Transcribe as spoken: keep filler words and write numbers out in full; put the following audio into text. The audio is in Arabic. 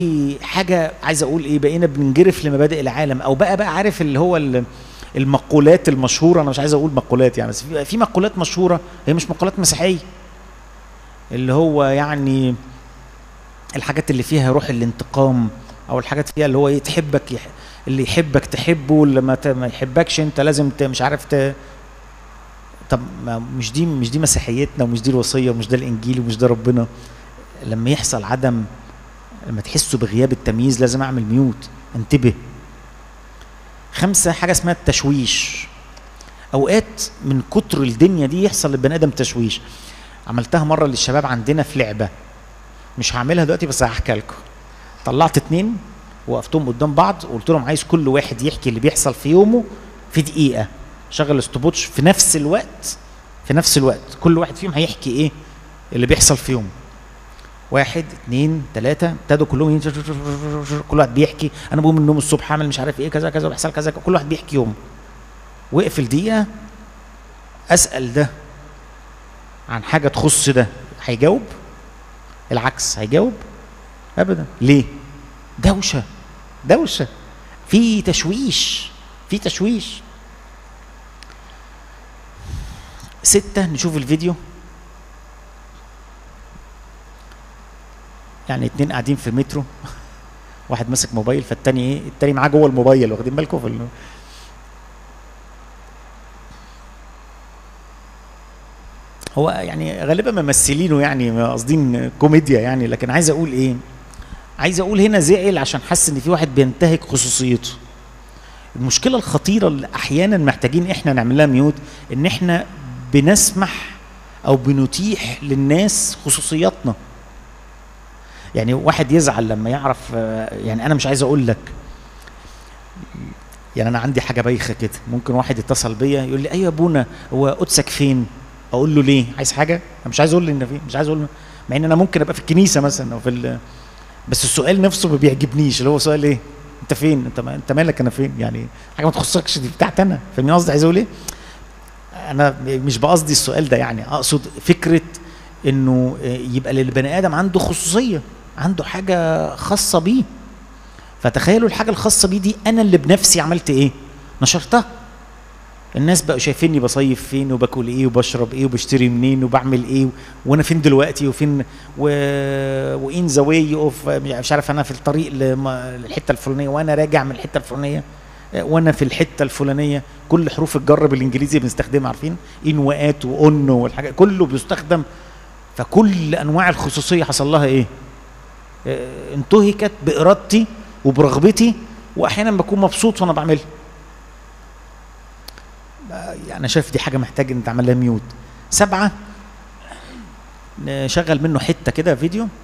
حاجه عايز اقول ايه، بقينا بننجرف لمبادئ العالم، او بقى بقى عارف اللي هو المقولات المشهوره. انا مش عايز اقول مقولات يعني، بس في مقولات مشهوره هي مش مقولات مسيحيه، اللي هو يعني الحاجات اللي فيها روح الانتقام، او الحاجات فيها اللي هو ايه، تحبك يح... اللي يحبك تحبه، واللي ما, ت... ما يحبكش انت لازم ت... مش عارف ت... طب ما مش دي مش دي مسيحيتنا، ومش دي الوصيه، ومش ده الانجيل، ومش ده ربنا. لما يحصل عدم، لما تحسوا بغياب التمييز لازم اعمل ميوت، انتبه. خمسة، حاجة اسمها التشويش. اوقات من كتر الدنيا دي يحصل للبني ادم تشويش. عملتها مرة للشباب عندنا في لعبة، مش هعملها دلوقتي بس هحكي لكم. طلعت اتنين وقفتهم قدام بعض وقلت لهم عايز كل واحد يحكي اللي بيحصل في يومه في دقيقة، شغل استوبوتش في نفس الوقت، في نفس الوقت كل واحد فيهم هيحكي ايه اللي بيحصل في يومه. واحد اتنين تلاتة، ابتدوا كلهم كل واحد بيحكي انا بقوم من النوم الصبح اعمل مش عارف ايه كذا كذا وبيحصل كذا، كل واحد بيحكي يومه. وقف الدقيقة، اسأل ده عن حاجة تخص ده، هيجاوب؟ العكس، هيجاوب؟ ابدا. ليه؟ دوشة، دوشة، في تشويش، في تشويش. ستة، نشوف الفيديو. يعني اتنين قاعدين في المترو، واحد ماسك موبايل فالتاني ايه، التاني معاه جوه الموبايل، واخدين بالكم في ال... هو يعني غالبا ممثلينه، يعني قاصدين كوميديا يعني، لكن عايز اقول ايه، عايز اقول هنا زعل عشان حس ان في واحد بينتهك خصوصيته. المشكله الخطيره اللي احيانا محتاجين احنا نعمل لها ميوت، ان احنا بنسمح او بنتيح للناس خصوصياتنا. يعني واحد يزعل لما يعرف، يعني انا مش عايز اقول لك، يعني انا عندي حاجه بايخه كده، ممكن واحد يتصل بيا يقول لي ايوه يا ابونا هو قدسك فين؟ اقول له ليه؟ عايز حاجه؟ انا مش عايز اقول له ان فين، مش عايز اقول له، مع ان انا ممكن ابقى في الكنيسه مثلا او في ال... بس السؤال نفسه ما بيعجبنيش، اللي هو سؤال ايه؟ انت فين؟ انت ما... انت مالك انا فين؟ يعني حاجه ما تخصكش، دي بتاعتي انا. فاهمين قصدي عايز اقول ايه؟ انا مش بقصدي السؤال ده، يعني اقصد فكره انه يبقى للبني ادم عنده خصوصيه، عنده حاجه خاصه بيه. فتخيلوا الحاجه الخاصه بيه دي انا اللي بنفسي عملت ايه؟ نشرتها. الناس بقوا شايفيني بصيف فين وباكل ايه وبشرب ايه وبشتري منين وبعمل ايه وانا فين دلوقتي وفين و... وان ذا واي اوف، مش عارف انا في الطريق للحته الفلانيه، وانا راجع من الحته الفلانيه، وانا في الحته الفلانيه. كل حروف الجر بالانجليزي بنستخدمها، عارفين؟ ان وات واون والحاجات كله بيستخدم. فكل انواع الخصوصيه حصل لها ايه؟ انتهكت بارادتي وبرغبتي، واحيانا بكون مبسوط وانا بعملها. يعني انا شايف دي حاجه محتاج ان تعمل لها ميوت. سبعه، نشغل منه حته كده فيديو.